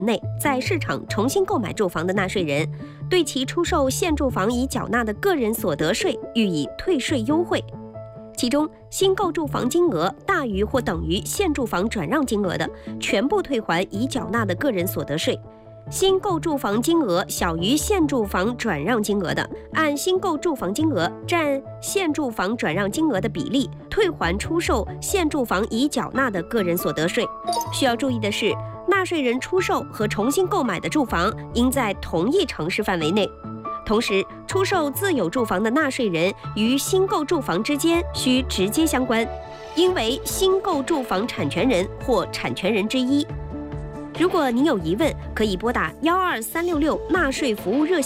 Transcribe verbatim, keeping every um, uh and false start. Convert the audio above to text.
内在市场重新购买住房的纳税人，对其出售现住房已缴纳的个人所得税予以退税优惠。其中，新购住房金额大于或等于现住房转让金额的，全部退还已缴纳的个人所得税；新购住房金额小于现住房转让金额的，按新购住房金额占现住房转让金额的比例，退还出售现住房已缴纳的个人所得税。需要注意的是，纳税人出售和重新购买的住房应在同一城市范围内。同时，出售自有住房的纳税人与新购住房之间需直接相关，应为新购住房产权人或产权人之一。如果您有疑问，可以拨打幺二三六六纳税服务热线。